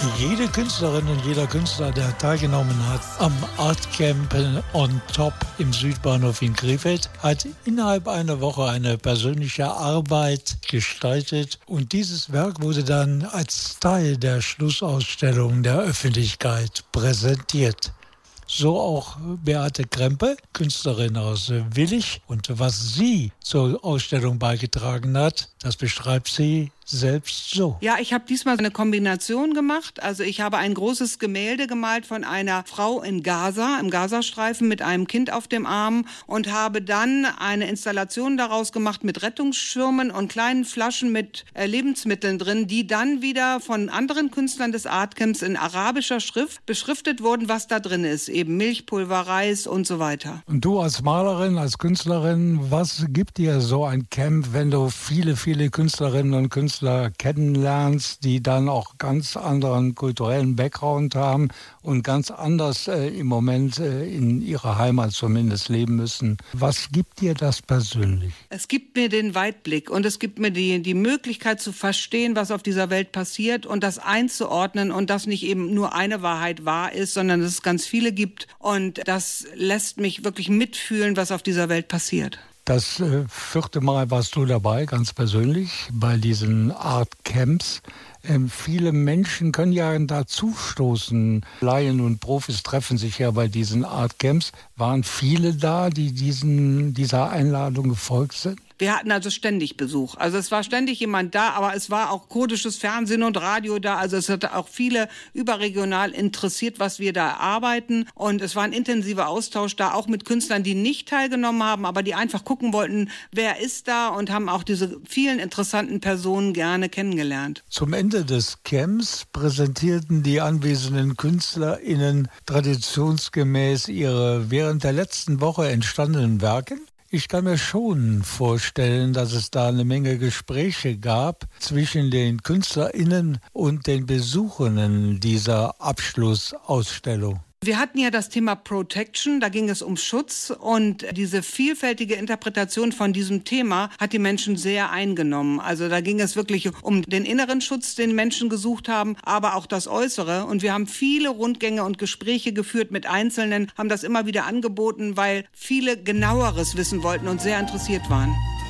Jede Künstlerin und jeder Künstler, der teilgenommen hat am Art Camp on Top im Südbahnhof in Krefeld, hat innerhalb einer Woche eine persönliche Arbeit gestaltet. Und dieses Werk wurde dann als Teil der Schlussausstellung der Öffentlichkeit präsentiert. So auch Beate Krempe, Künstlerin aus Willich. Und was sie zur Ausstellung beigetragen hat, das beschreibt sie selbst so. Ja, ich habe diesmal eine Kombination gemacht. Also ich habe ein großes Gemälde gemalt von einer Frau in Gaza, im Gazastreifen mit einem Kind auf dem Arm und habe dann eine Installation daraus gemacht mit Rettungsschirmen und kleinen Flaschen mit Lebensmitteln drin, die dann wieder von anderen Künstlern des Artcamps in arabischer Schrift beschriftet wurden, was da drin ist. Eben Milchpulver, Reis und so weiter. Und du als Malerin, als Künstlerin, was gibt dir so ein Camp, wenn du viele Künstlerinnen und Künstler kennenlernst, die dann auch ganz anderen kulturellen Background haben und ganz anders im Moment in ihrer Heimat zumindest leben müssen. Was gibt dir das persönlich? Es gibt mir den Weitblick und es gibt mir die Möglichkeit zu verstehen, was auf dieser Welt passiert und das einzuordnen und dass nicht eben nur eine Wahrheit wahr ist, sondern dass es ganz viele gibt und das lässt mich wirklich mitfühlen, was auf dieser Welt passiert. Das 4. Mal warst du dabei, ganz persönlich, bei diesen Art Camps. Viele Menschen können ja dazustoßen. Laien und Profis treffen sich ja bei diesen Art Camps. Waren viele da, die dieser Einladung gefolgt sind? Wir hatten also ständig Besuch. Also es war ständig jemand da, aber es war auch kurdisches Fernsehen und Radio da. Also es hatte auch viele überregional interessiert, was wir da arbeiten. Und es war ein intensiver Austausch da, auch mit Künstlern, die nicht teilgenommen haben, aber die einfach gucken wollten, wer ist da und haben auch diese vielen interessanten Personen gerne kennengelernt. Zum Ende des Camps präsentierten die anwesenden KünstlerInnen traditionsgemäß ihre während der letzten Woche entstandenen Werke. Ich kann mir schon vorstellen, dass es da eine Menge Gespräche gab zwischen den KünstlerInnen und den Besuchenden dieser Abschlussausstellung. Wir hatten ja das Thema Protection, da ging es um Schutz und diese vielfältige Interpretation von diesem Thema hat die Menschen sehr eingenommen. Also da ging es wirklich um den inneren Schutz, den Menschen gesucht haben, aber auch das Äußere. Und wir haben viele Rundgänge und Gespräche geführt mit Einzelnen, haben das immer wieder angeboten, weil viele genaueres wissen wollten und sehr interessiert waren.